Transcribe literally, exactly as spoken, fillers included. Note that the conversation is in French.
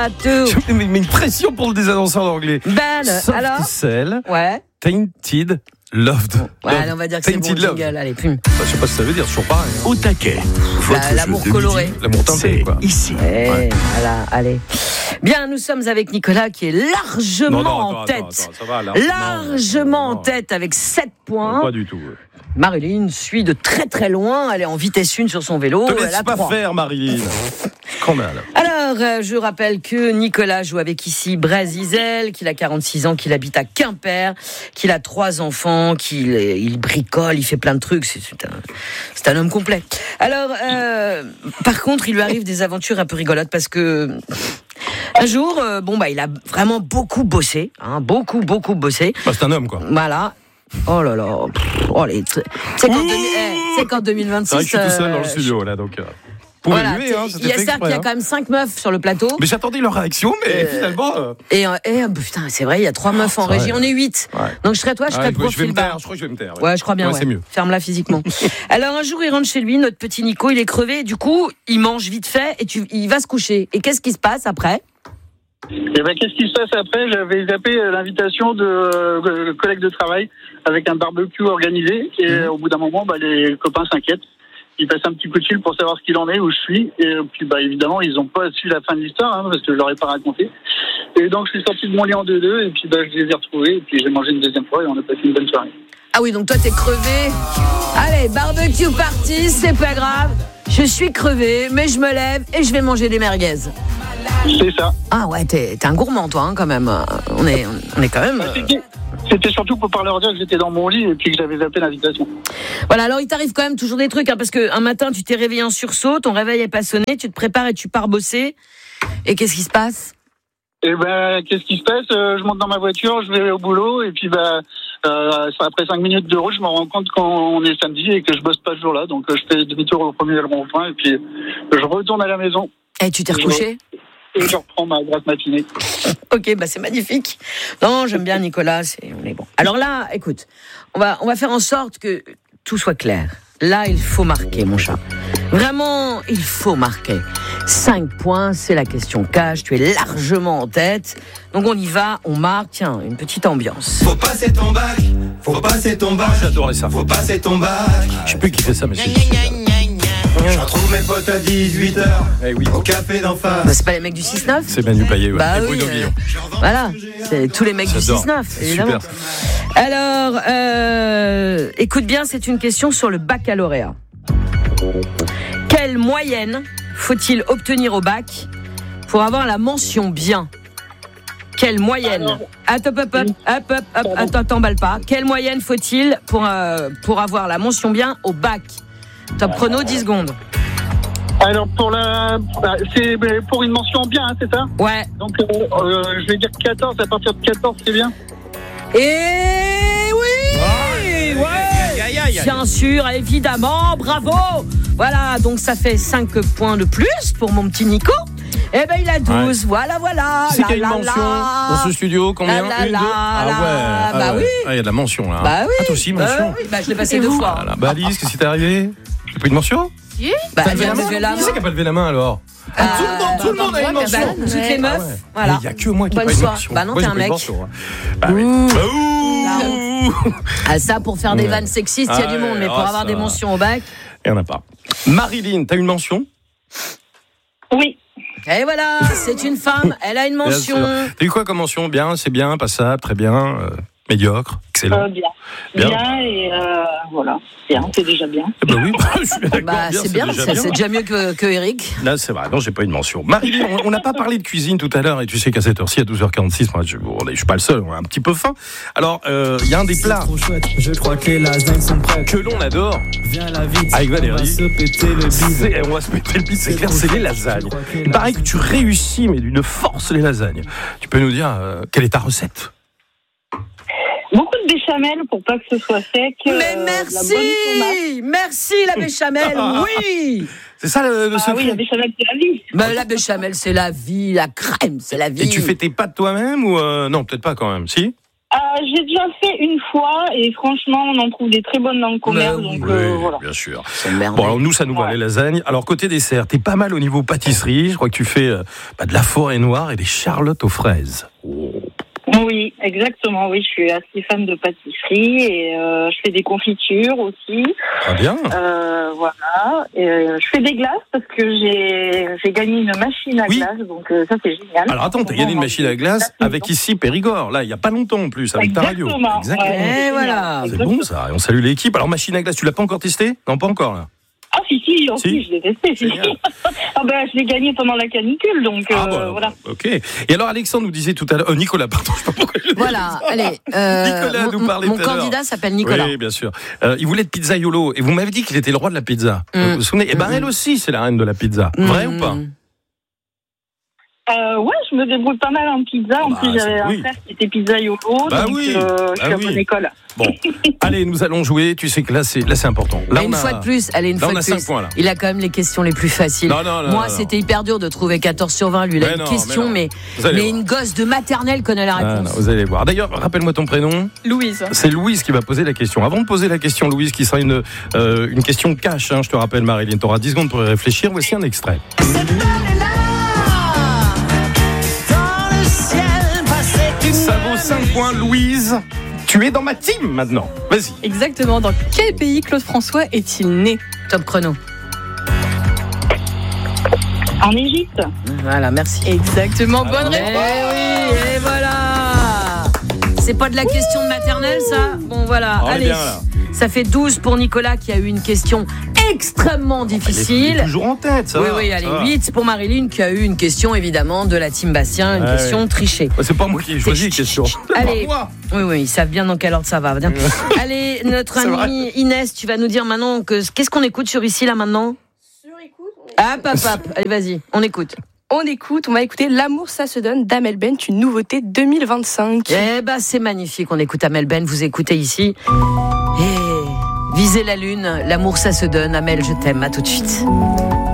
Bateau. Je mets une pression pour le désannonceur d'anglais. Ben, Soft alors Cell, Ouais. Tainted Loved. Ouais, allez, on va dire que c'est bon, Tainted Love. jingle, allez, plume. Bah, je sais pas ce que ça veut dire, toujours pareil. Hein. Au taquet. Votre L'amour jeu de coloré. midi, L'amour teinté, c'est quoi. ici. Eh, Ouais. voilà, allez. Bien, nous sommes avec Nicolas qui est largement Non, non, en attends, tête. attends, attends, ça va, là. Largement Non, en non. tête avec sept points. Pas du tout. Marilyn suit de très très loin. Elle est en vitesse une sur son vélo. Te Elle laisse a pas trois. faire, Marilyn. Scandale. Alors, euh, je rappelle que Nicolas joue avec ici Brésil, qu'il a quarante-six ans, qu'il habite à Quimper, qu'il a trois enfants, qu'il il bricole, il fait plein de trucs. C'est, c'est, un, c'est un homme complet. Alors, euh, par contre, il lui arrive des aventures un peu rigolotes parce que un jour, euh, bon bah, il a vraiment beaucoup bossé, hein, beaucoup beaucoup bossé. Bah, c'est un homme, quoi. Voilà. Oh là là. Oh les. Tu sais qu'en, deux mille eh, tu sais qu'en deux mille vingt-six. C'est vrai que je suis tout seul dans le euh, studio, là, donc. Euh... Pour Voilà, élever, hein, il c'était y a fait ça exprès, qu'il y a hein. quand même cinq meufs sur le plateau. Mais j'attendais leur réaction, mais Euh, finalement. Euh... Et, euh, et euh, putain, c'est vrai, il y a trois meufs en c'est régie, vrai. on est huit. Ouais. Donc je serais toi, je serais Ah, le je vais me profil taire, bas. je crois que je vais me taire. Ouais, je crois bien, Ouais, ouais. c'est mieux. Ferme-la physiquement. Alors un jour, il rentre chez lui, notre petit Nico, il est crevé, du coup, il mange vite fait et tu, il va se coucher. Et qu'est-ce qui se passe après ? Et ben, qu'est-ce qui se passe après ? J'avais zappé l'invitation de euh, collègues de travail avec un barbecue organisé. Et mmh. au bout d'un moment, bah, les copains s'inquiètent. Ils passent un petit coup de fil pour savoir ce qu'il en est, où je suis. Et puis, bah, évidemment, ils n'ont pas su la fin de l'histoire, hein, parce que je leur ai pas raconté. Et donc, je suis sorti de mon lit en deux-deux. Et puis, bah, je les ai retrouvés. Et puis, j'ai mangé une deuxième fois et on a passé une bonne soirée. Ah oui, donc toi, t'es crevé. Allez, barbecue party, c'est pas grave. Je suis crevé, mais je me lève et je vais manger des merguez. C'est ça. Ah ouais, t'es, t'es un gourmand, toi, hein, quand même. On est, on est quand même... Bah, c'était, c'était surtout pour pas leur dire que j'étais dans mon lit et puis que j'avais zappé l'invitation. Voilà, alors il t'arrive quand même toujours des trucs, hein, parce qu'un matin, tu t'es réveillé en sursaut, ton réveil est pas sonné, tu te prépares et tu pars bosser. Et qu'est-ce qui se passe ? Et ben, qu'est-ce qui se passe ? euh, Je monte dans ma voiture, je vais au boulot et puis bah, euh, après cinq minutes de route, je me rends compte qu'on est samedi et que je bosse pas ce jour-là. Donc euh, je fais demi-tour au premier rond-point et puis je retourne à la maison. Et tu t'es recouché ? Et je reprends ma grasse matinée. Ok, bah c'est magnifique. Non, j'aime bien Nicolas, c'est, on est bon. Alors là, écoute, on va, on va faire en sorte que tout soit clair. Là, il faut marquer, mon chat. Vraiment, il faut marquer. Cinq points, c'est la question cash. Tu es largement en tête. Donc on y va, on marque. Tiens, une petite ambiance. Faut passer ton bac, faut passer ton bac. J'adorais ça. Faut passer ton bac. Je sais plus qui fait ça, mais c'est. Je retrouve mes potes à dix-huit heures Eh oui. au café d'en face. Bah, c'est pas les mecs du six neuf ? C'est Manu Payet, ouais. Bah Et oui, Bruno euh, Guillon. voilà, c'est tous les mecs J'adore. du six neuf, C'est évidemment. super. Alors, euh, écoute bien, c'est une question sur le baccalauréat. Quelle moyenne faut-il obtenir au bac pour avoir la mention bien ? Quelle moyenne ? Alors, Attends, hop, hop, hop, hop, hop, hop, attends, t'emballe pas. Quelle moyenne faut-il pour, euh, pour avoir la mention bien au bac ? Top chrono, dix secondes. Alors pour la, c'est pour une mention bien, hein, c'est ça ? Ouais. Donc euh, euh, je vais dire quatorze. À partir de quatorze, c'est bien. Et oui, ouais, bien sûr, évidemment, bravo. Voilà, donc ça fait cinq points de plus pour mon petit Nico. Eh ben il a douze, Ouais. voilà, voilà. C'est La, qu'il y a la, une mention la. dans ce studio, combien La, la, Une, la, deux Ah la. ouais, ah Bah ouais. oui. Ah, il y a de la mention, là. Bah oui. Ah, toi aussi, Bah mention oui, bah je l'ai passé deux fois. Voilà. Bah Alice, qu'est-ce qui t'est arrivé T'as pas une mention Bah T'as elle levé vient la de lever la main Qui main. c'est qui a pas levé la main, alors Ah, Tout le monde, tout le monde a une mention Bah, toutes les meufs, Ah ouais. voilà. Mais il y a que moi qui n'ai Bonne pas une soirée. mention. Bah non, Moi, t'es j'ai un pas une mec. mention, hein. Bah oui. Ouh. Bah, ouh. Ah ça, pour faire des Ouais. vannes sexistes, il y a Ah du monde, ouais, mais pour ah, avoir ça des va. mentions au bac. Il y en a pas. Marilyn, t'as une mention Oui. Et voilà, c'est une femme, elle a une Bien mention. sûr. T'as eu quoi comme mention Bien, c'est bien, passable, très bien, euh, médiocre, excellent. Euh, bien. Bien. Bien. et euh, voilà. Bien, c'est déjà bien. Eh ben oui, je suis d'accord. Bah, c'est bien, déjà c'est, c'est déjà mieux que, que Eric. Là, c'est vrai, non, j'ai pas une mention. Marilyn, on- on n'a pas parlé de cuisine tout à l'heure, et tu sais qu'à cette heure-ci, à douze heures quarante-six, moi, je, bon, je suis pas le seul, on a un petit peu faim. Alors, il euh, y a un des plats Trop chouette, je crois que les lasagnes sont prêtes. que l'on adore, Viens la vite, avec on va Valérie. se péter le bide. C'est- on va se péter le bide, c'est clair, c'est les lasagnes. Il paraît que tu réussis, mais d'une force, les lasagnes. Tu peux nous dire, euh, quelle est ta recette ? Beaucoup de béchamel pour pas que ce soit sec. Mais euh, de la bonne tomate. merci, merci la béchamel, oui. C'est ça le, le Ah secret oui, la béchamel, c'est la vie. Mais la béchamel, c'est la vie, la crème, c'est la vie. Et tu fais tes pâtes toi-même ou euh, non, peut-être pas quand même, si Euh, j'ai déjà fait une fois et franchement, on en trouve des très bonnes dans le commerce. Mais donc Oui, euh, voilà. bien sûr. C'est merde. Bon, alors nous, ça nous va Ouais. les lasagnes. Alors, côté dessert, t'es pas mal au niveau pâtisserie. Je crois que tu fais euh, bah, de la forêt noire et des charlottes aux fraises. Oh. Oui, exactement. Oui, je suis assez fan de pâtisserie et euh, je fais des confitures aussi. Très bien. Euh, voilà. Et, euh, je fais des glaces parce que j'ai j'ai gagné une machine à Oui. glace, donc euh, ça c'est génial. Alors, attends, t'as gagné une machine à glace avec ici Périgord. Là, il y a pas longtemps en plus, avec ta radio. Exactement. Exactement. Ouais. Et voilà. C'est bon ça. Et on salue l'équipe. Alors, machine à glace, tu l'as pas encore testée ? Non, pas encore là. Ah si si, en Si. plus je l'ai testé. Si. Génial. Ah ben je l'ai gagné pendant la canicule, donc euh, Ah bah, voilà. ok. Et alors, Alexandre nous disait tout à l'heure, euh, Nicolas, pardon, je sais pas pourquoi je dis Voilà, ça. allez. euh, Nicolas mon nous parlait mon tout à l'heure. candidat s'appelle Nicolas. Oui, bien sûr. Euh, il voulait de pizzaiolo. Et vous m'avez dit qu'il était le roi de la pizza. Mm. Vous vous souvenez ? Eh ben, Mm. elle aussi, c'est la reine de la pizza. Vrai Mm. ou pas ? Euh, ouais, je me débrouille pas mal en pizza. En Bah, plus, j'avais c'est- un oui. frère qui était pizzaïolo, Bah donc oui, euh, bah je suis à oui. bonne école. Bon, allez, nous allons jouer. Tu sais que là, c'est là, c'est important. Là, Mais on une a... fois de plus, allez, une là, fois on a de cinq plus. points, là. Il a quand même les questions les plus faciles. Non, non, non, Moi, non, non. c'était hyper dur de trouver quatorze sur vingt. Lui, il a Mais une non, question, mais mais, non. Vous allez mais voir. une gosse de maternelle connaît la Ah, non, réponse. vous allez voir. D'ailleurs, rappelle-moi ton prénom. Louise. C'est Louise qui va poser la question. Avant de poser la question, Louise, qui sera une, euh, une question cash, hein, je te rappelle, Marilyn. Tu auras dix secondes pour y réfléchir. Voici un extrait. Ça vaut cinq points, Louise. Tu es dans ma team maintenant. Vas-y. Exactement. Dans quel pays Claude François est-il né ? Top chrono. En Égypte. Voilà, merci. Exactement. Bonne Eh réponse. oui, et voilà. C'est pas de la question de maternelle, ça ? Bon, voilà. On est Allez. bien, là. Ça fait douze pour Nicolas qui a eu une question extrêmement Il est- il est difficile. toujours en tête, ça Oui, va, oui, ça allez, va. huit pour Marilyn qui a eu une question évidemment de la team Bastien, une Ouais, question ouais. trichée. Ouais, c'est pas moi qui ai choisi les questions. Allez. Moi. Oui, oui, ils savent bien dans quel ordre ça va. Bien. Allez, notre C'est amie Inès, tu vas nous dire maintenant que qu'est-ce qu'on écoute sur ici là maintenant ? Sur écoute. Ah, pap, pap. Allez, vas-y, on écoute. On écoute, on va écouter L'amour ça se donne d'Amel Bent, une nouveauté deux mille vingt-cinq. Eh ben, c'est magnifique. On écoute Amel Ben. Vous écoutez ici. Et visez la lune. L'amour, ça se donne. Amel, je t'aime. À tout de suite.